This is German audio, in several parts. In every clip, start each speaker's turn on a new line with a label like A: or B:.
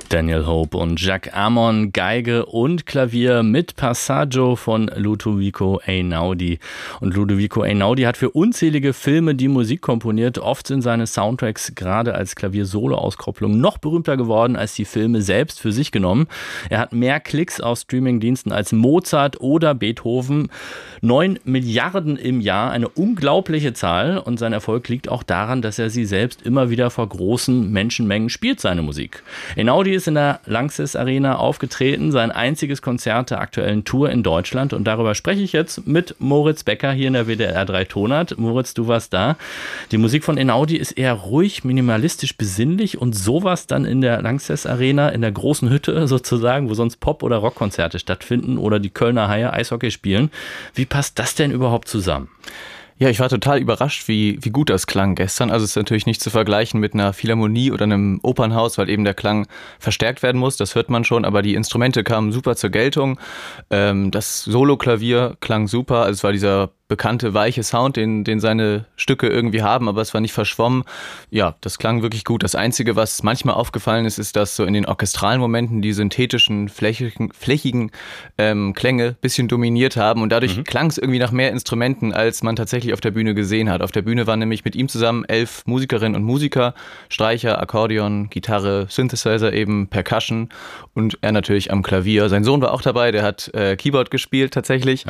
A: Daniel Hope und Jacques Amon, Geige und Klavier mit Passaggio von Ludovico Einaudi. Und Ludovico Einaudi hat für unzählige Filme die Musik komponiert. Oft sind seine Soundtracks gerade als Klavier-Solo-Auskopplung noch berühmter geworden als die Filme selbst für sich genommen. Er hat mehr Klicks auf Streamingdiensten als Mozart oder Beethoven. 9 Milliarden im Jahr, eine unglaubliche Zahl. Und sein Erfolg liegt auch daran, dass er sie selbst immer wieder vor großen Menschenmengen spielt, seine Musik. Einaudi ist in der Lanxess Arena aufgetreten, sein einziges Konzert der aktuellen Tour in Deutschland. Und darüber spreche ich jetzt mit Moritz Becker hier in der WDR 3 Tonart. Moritz, du warst da. Die Musik von Einaudi ist eher ruhig, minimalistisch, besinnlich und sowas dann in der Lanxess Arena, in der großen Hütte sozusagen, wo sonst Pop- oder Rockkonzerte stattfinden oder die Kölner Haie Eishockey spielen. Wie passt das denn überhaupt zusammen?
B: Ja, ich war total überrascht, wie gut das klang gestern. Also es ist natürlich nicht zu vergleichen mit einer Philharmonie oder einem Opernhaus, weil eben der Klang verstärkt werden muss, das hört man schon, aber die Instrumente kamen super zur Geltung. Das Solo-Klavier klang super, also es war dieser bekannte, weiche Sound, den seine Stücke irgendwie haben, aber es war nicht verschwommen. Ja, das klang wirklich gut. Das Einzige, was manchmal aufgefallen ist, ist, dass so in den orchestralen Momenten die synthetischen, flächigen Klänge ein bisschen dominiert haben und dadurch klang es irgendwie nach mehr Instrumenten, als man tatsächlich auf der Bühne gesehen hat. Auf der Bühne waren nämlich mit ihm zusammen 11 Musikerinnen und Musiker, Streicher, Akkordeon, Gitarre, Synthesizer eben, Percussion und er natürlich am Klavier. Sein Sohn war auch dabei, der hat Keyboard gespielt tatsächlich.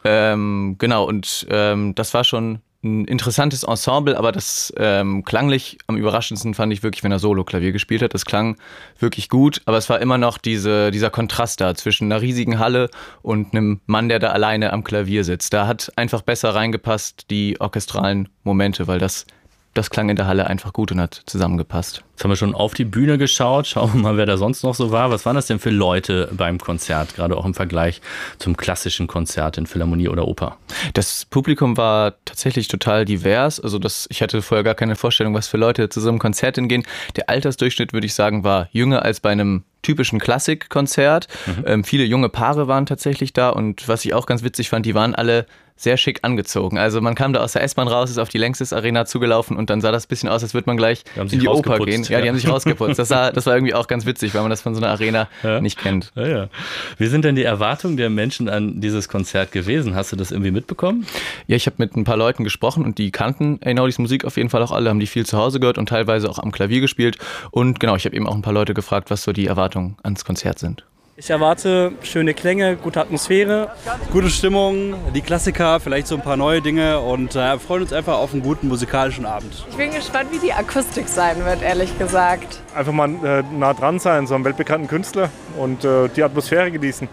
B: Genau, und das war schon ein interessantes Ensemble, aber das klanglich am überraschendsten fand ich wirklich, wenn er Solo-Klavier gespielt hat. Das klang wirklich gut, aber es war immer noch dieser Kontrast da zwischen einer riesigen Halle und einem Mann, der da alleine am Klavier sitzt. Da hat einfach besser reingepasst die orchestralen Momente, weil das klang in der Halle einfach gut und hat zusammengepasst.
A: Jetzt haben wir schon auf die Bühne geschaut. Schauen wir mal, wer da sonst noch so war. Was waren das denn für Leute beim Konzert, gerade auch im Vergleich zum klassischen Konzert in Philharmonie oder Oper?
B: Das Publikum war tatsächlich total divers. Also ich hatte vorher gar keine Vorstellung, was für Leute zu so einem Konzert hingehen. Der Altersdurchschnitt, würde ich sagen, war jünger als bei einem typischen Klassikkonzert. Viele junge Paare waren tatsächlich da und was ich auch ganz witzig fand, die waren alle sehr schick angezogen. Also man kam da aus der S-Bahn raus, ist auf die Lanxess Arena zugelaufen und dann sah das ein bisschen aus, als würde man gleich in die Oper gehen. Ja, die haben sich rausgeputzt. Das war irgendwie auch ganz witzig, weil man das von so einer Arena nicht kennt.
A: Ja. Wie sind denn die Erwartungen der Menschen an dieses Konzert gewesen? Hast du das irgendwie mitbekommen?
B: Ja, ich habe mit ein paar Leuten gesprochen und die kannten Einaudis Musik auf jeden Fall auch alle, haben die viel zu Hause gehört und teilweise auch am Klavier gespielt. Und genau, ich habe eben auch ein paar Leute gefragt, was so die Erwartungen ans Konzert sind.
C: Ich erwarte schöne Klänge, gute Atmosphäre, gute Stimmung, die Klassiker, vielleicht so ein paar neue Dinge und freuen uns einfach auf einen guten musikalischen Abend.
D: Ich bin gespannt, wie die Akustik sein wird, ehrlich gesagt.
E: Einfach mal nah dran sein, so einem weltbekannten Künstler und die Atmosphäre genießen.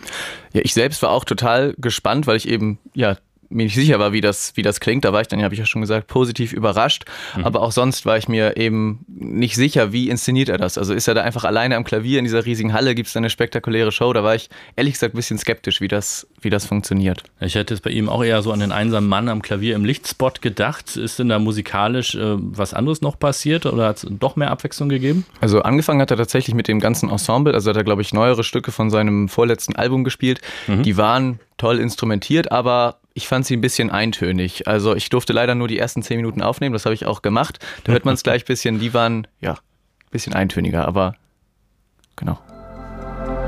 B: Ja, ich selbst war auch total gespannt, weil ich eben, mir nicht sicher war, wie das klingt. Da war ich dann, habe ich ja schon gesagt, positiv überrascht. Aber auch sonst war ich mir eben nicht sicher, wie inszeniert er das. Also ist er da einfach alleine am Klavier in dieser riesigen Halle? Gibt es da eine spektakuläre Show? Da war ich ehrlich gesagt ein bisschen skeptisch, wie das funktioniert.
A: Ich hätte jetzt bei ihm auch eher so an den einsamen Mann am Klavier im Lichtspot gedacht. Ist denn da musikalisch was anderes noch passiert oder hat es doch mehr Abwechslung gegeben?
B: Also angefangen hat er tatsächlich mit dem ganzen Ensemble. Also hat er, glaube ich, neuere Stücke von seinem vorletzten Album gespielt. Die waren toll instrumentiert, aber ich fand sie ein bisschen eintönig. Also ich durfte leider nur die ersten 10 Minuten aufnehmen, das habe ich auch gemacht. Da hört man es gleich ein bisschen, die waren ein bisschen eintöniger, aber genau.